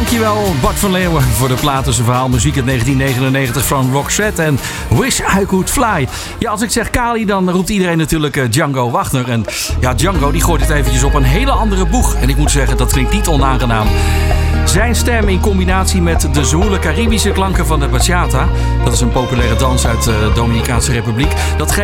Dankjewel Bart van Leeuwen voor de plaat tussen verhaal muziek uit 1999 van Roxette en Wish I Could Fly. Ja, als ik zeg Kali, dan roept iedereen natuurlijk Django Wagner. En ja, Django die gooit het eventjes op een hele andere boeg. En ik moet zeggen, dat klinkt niet onaangenaam. Zijn stem in combinatie met de zwoele Caribische klanken van de bachata, dat is een populaire dans uit de Dominicaanse Republiek, dat geeft